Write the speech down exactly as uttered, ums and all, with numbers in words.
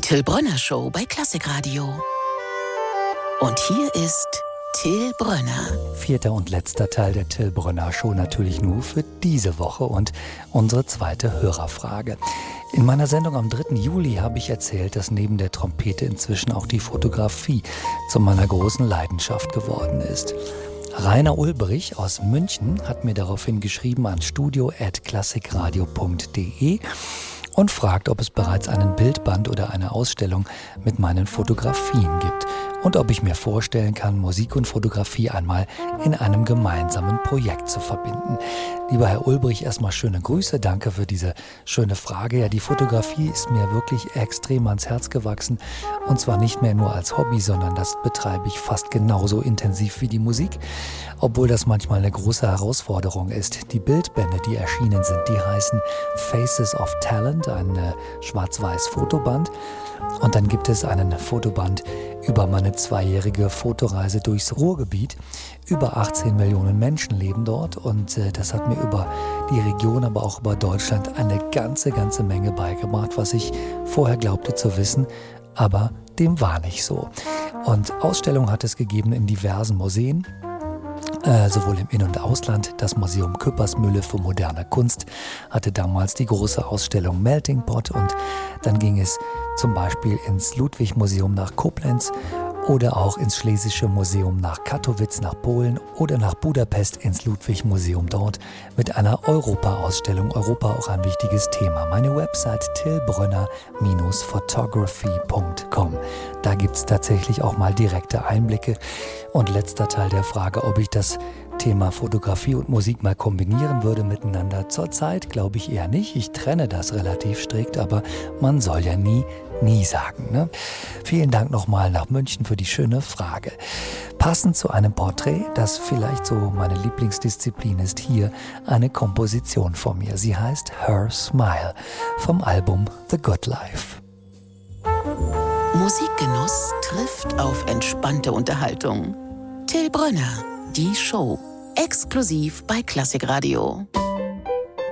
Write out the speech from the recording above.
Till Brönner Show bei Klassikradio. Und hier ist Till Brönner. Vierter und letzter Teil der Till Brönner Show natürlich nur für diese Woche und unsere zweite Hörerfrage. In meiner Sendung am dritten Juli habe ich erzählt, dass neben der Trompete inzwischen auch die Fotografie zu meiner großen Leidenschaft geworden ist. Rainer Ulbrich aus München hat mir daraufhin geschrieben an studio at klassikradio punkt de und fragt, ob es bereits einen Bildband oder eine Ausstellung mit meinen Fotografien gibt und ob ich mir vorstellen kann, Musik und Fotografie einmal in einem gemeinsamen Projekt zu verbinden. Lieber Herr Ulbrich, erstmal schöne Grüße, danke für diese schöne Frage. Ja, die Fotografie ist mir wirklich extrem ans Herz gewachsen und zwar nicht mehr nur als Hobby, sondern das betreibe ich fast genauso intensiv wie die Musik, obwohl das manchmal eine große Herausforderung ist. Die Bildbände, die erschienen sind, die heißen Faces of Talent, ein äh, schwarz-weiß Fotoband. Und dann gibt es einen Fotoband über meine zweijährige Fotoreise durchs Ruhrgebiet. Über achtzehn Millionen Menschen leben dort und äh, das hat mir über die Region, aber auch über Deutschland eine ganze, ganze Menge beigebracht, was ich vorher glaubte zu wissen, aber dem war nicht so. Und Ausstellungen hat es gegeben in diversen Museen. Äh, sowohl im In- und Ausland. Das Museum Küppersmühle für moderne Kunst hatte damals die große Ausstellung Melting Pot und dann ging es zum Beispiel ins Ludwig-Museum nach Koblenz oder auch ins Schlesische Museum nach Katowice, nach Polen oder nach Budapest ins Ludwig-Museum dort mit einer Europa-Ausstellung. Europa auch ein wichtiges Thema. Meine Website till brönner Bindestrich photography punkt com. Da gibt es tatsächlich auch mal direkte Einblicke. Und letzter Teil der Frage, ob ich das Thema Fotografie und Musik mal kombinieren würde miteinander. Zurzeit glaube ich eher nicht. Ich trenne das relativ strikt, aber man soll ja nie, nie sagen. Ne? Vielen Dank nochmal nach München für die schöne Frage. Passend zu einem Porträt, das vielleicht so meine Lieblingsdisziplin ist, hier eine Komposition von mir. Sie heißt Her Smile vom Album The Good Life. Musikgenuss trifft auf entspannte Unterhaltung. Till Brönner, die Show, exklusiv bei Klassikradio.